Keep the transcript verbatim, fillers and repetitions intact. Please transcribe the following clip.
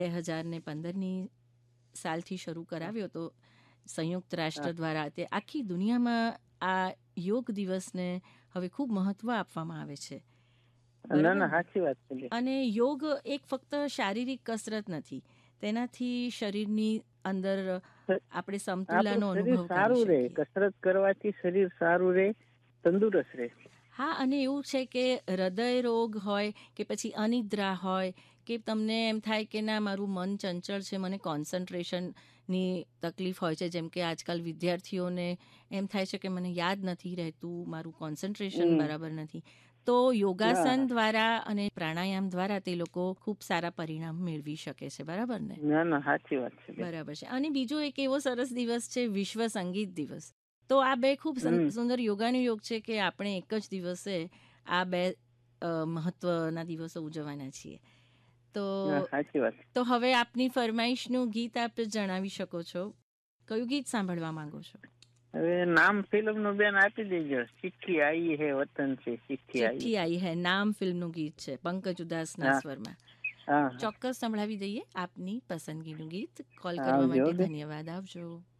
બે હજાર ને પંદરની સાલથી શરૂ કરાવ્યો તો સંયુક્ત રાષ્ટ્ર દ્વારા, તે આખી દુનિયામાં આ યોગ દિવસને હવે ખૂબ મહત્વ આપવામાં આવે છે. ના ના સાચી વાત છે. અને યોગ એક ફક્ત શારીરિક કસરત નથી, તેનાથી શરીરની અંદર આપણે સમતુલાનો અનુભવ કરી શકીએ. કસરત કરવાથી શરીર સારું રહે, તંદુરસ્ત રહે. હા, અને એવું છે કે હૃદય રોગ હોય કે પછી અનિદ્રા હોય કે તમને એમ થાય કે ના મારું મન ચંચળ છે, મને કોન્સન્ટ્રેશનની તકલીફ હોય છે, જેમ કે આજકાલ વિદ્યાર્થીઓને એમ થાય છે કે મને યાદ નથી રહેતું, મારું કોન્સન્ટ્રેશન બરાબર નથી, તો યોગાસન દ્વારા અને પ્રાણાયામ દ્વારા તે લોકો ખૂબ સારા પરિણામ મેળવી શકે છે. બરાબર ને? ના ના સાચી વાત છે. બરાબર છે. અને બીજો એક એવો સરસ દિવસ છે વિશ્વ સંગીત દિવસ. તો આ બે ખૂબ સુંદર યોગાનું યોગ છે કે આપણે એક જ દિવસે આ બે મહત્વના દિવસો ઉજવવાના છીએ. તો તો હવે આપની ફરમાઈશનું ગીત આપ જણાવી શકો છો. કયું ગીત સાંભળવા માંગો છો? હવે નામ ફિલ્મનું બેન આપી દેજો. ચિઠ્ઠી આઈ હે વતન છે, ચિઠ્ઠી ચિઠ્ઠી આઈ હે નામ ફિલ્મનું ગીત છે, પંકજ ઉદાસના સ્વરમાં. ચોક્કસ સંભળાવી દઈએ આપની પસંદગીનું ગીત. કોલ કરવા માટે ધન્યવાદ. આવજો.